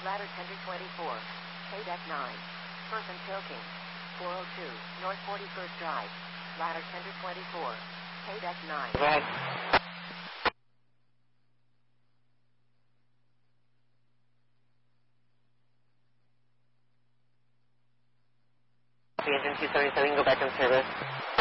Ladder tender 24. K-Deck 9. Person choking. 402, North 41st Drive. Ladder tender 24. K-Deck 9. Right. Engine 277, go back in service.